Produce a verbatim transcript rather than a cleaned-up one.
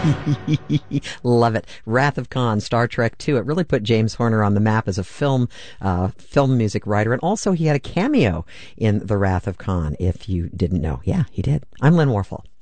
Love it. Wrath of Khan, Star Trek two. It really put James Horner on the map as a film uh, film music writer. And also he had a cameo in The Wrath of Khan, if you didn't know. Yeah, he did. I'm Lynn Warfel.